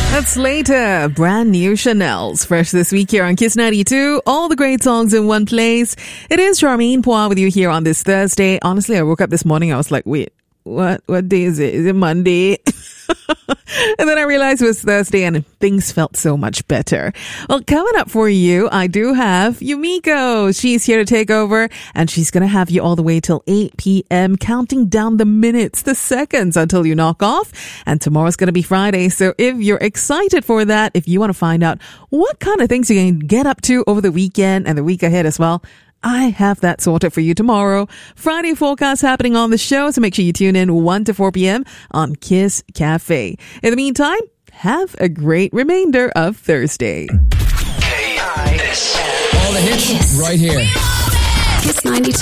That's later. Brand new Chanel's. Fresh this week here on Kiss 92. All the great songs in one place. It is Charmaine Poir with you here on this Thursday. Honestly, I woke up this morning. I was like, wait, what day is it? Is it Monday? And then I realized it was Thursday and things felt so much better. Well, coming up for you, I do have Yumiko. She's here to take over and she's going to have you all the way till 8 p.m. counting down the minutes, the seconds until you knock off. And tomorrow's going to be Friday. So if you're excited for that, if you want to find out what kind of things you can get up to over the weekend and the week ahead as well, I have that sorted for you tomorrow. Friday forecast happening on the show, so make sure you tune in 1 to 4 p.m. on Kiss Cafe. In the meantime, have a great remainder of Thursday. K-I-S. All the hits Kiss. right here. Kiss 92.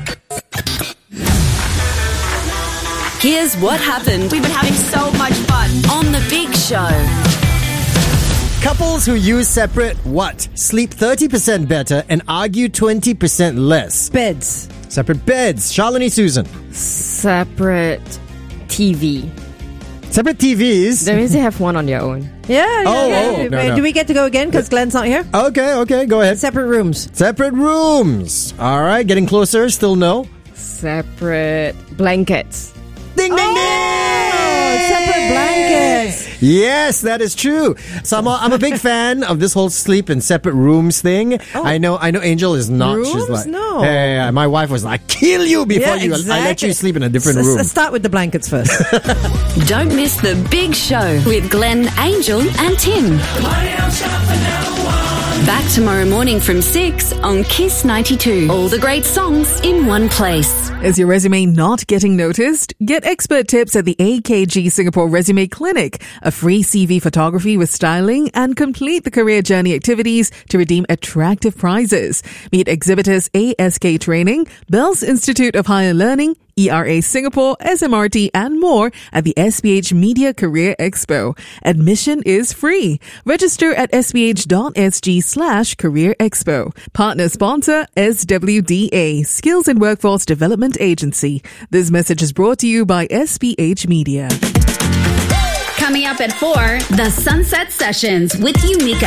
Here's what happened We've been having so much fun. on The Big Show. Couples who use separate what? Sleep 30% better and argue 20% less. Beds. Separate beds. Shalini Susan. Separate TV. Separate TVs. That means they have one on their own. Yeah. No. Do we get to go again? Because Glenn's not here. Okay, go ahead. Separate rooms. Separate rooms. All right, getting closer. Still no. Separate blankets. Ding, ding, ding! Separate blankets. Yes, that is true. So I'm a big fan of this whole sleep in separate rooms thing. Oh. I know Angel is not. She's Rooms? like, No. Hey, my wife was like, kill you before I let you sleep in a different room. Start with the blankets first. Don't miss The Big Show with Glenn, Angel and Tim. Back tomorrow morning from 6 on Kiss 92. All the great songs in one place. Is your resume not getting noticed? Get expert tips at the AKG Singapore Resume Clinic, a free CV photography with styling, and complete the career journey activities to redeem attractive prizes. Meet Exhibitors ASK Training, Bells Institute of Higher Learning, ERA Singapore, SMRT, and more at the SPH Media Career Expo. Admission is free. Register at sph.sg/Career Expo. Partner sponsor SWDA, Skills and Workforce Development Agency. This message is brought to you by SPH Media. Coming up at 4, the Sunset Sessions with Yumiko.